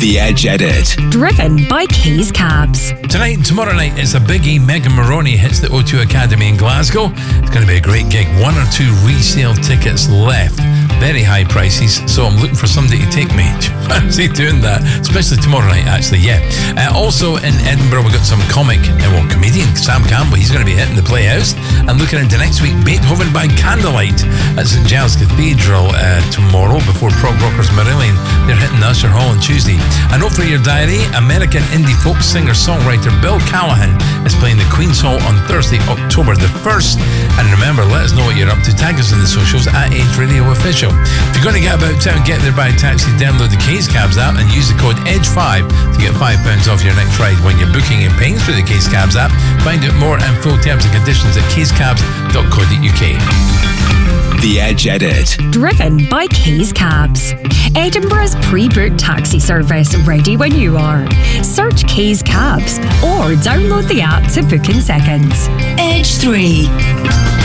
The Edge Edit. Driven by Keys Cabs. Tonight and tomorrow night, it's a biggie. Megan Moroney hits the O2 Academy in Glasgow. It's going to be a great gig. 1 or 2 resale tickets left. Very high prices, so I'm looking for somebody to take me. Fancy doing that, especially tomorrow night, actually, yeah. Also in Edinburgh, we've got some comedian Sam Campbell. He's going to be hitting the Playhouse. And looking into next week, Beethoven by Candlelight at St Giles Cathedral tomorrow before prog rockers Marillion. They're hitting Usher Hall on Tuesday. A note for your diary, American indie folk singer-songwriter Bill Callahan is playing the Queen's Hall on Thursday, October the 1st. And remember, let us know what you're up to. Tag us in the socials at Edge Radio Official. If you're going to get about town, get there by taxi, download the Keys Cabs app and use the code EDGE5 to get £5 off your next ride when you're booking and paying through the Keys Cabs app. Find out more and full terms and conditions at keyscabs.co.uk. The Edge Edit. Driven by Keys Cabs. Edinburgh's pre-booked taxi service, ready when you are. Search Keys Cabs or download the app to book in seconds. Edge 3.